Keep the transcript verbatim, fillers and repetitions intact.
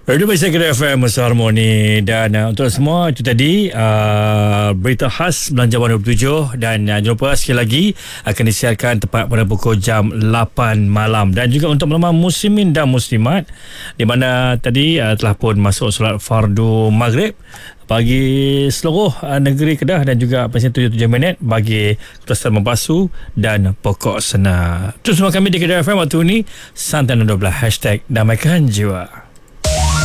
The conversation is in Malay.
Radio Malaysia Kedah F M Masa Harmoni. Dan uh, untuk semua, itu tadi uh, berita khas Belanjawan dua puluh tujuh. Dan uh, jangan lupa sekali lagi akan disiarkan tepat pada pukul jam lapan malam. Dan juga untuk malam muslimin dan muslimat, di mana tadi uh, telah pun masuk solat fardu maghrib bagi seluruh uh, negeri Kedah, dan juga pasien tujuh puluh tujuh minit bagi Ketua Mempasu dan Pokok Senar. Itu semua kami di Kedah F M waktu ini. Santai dua belas Hashtag Damaikan Jiwa.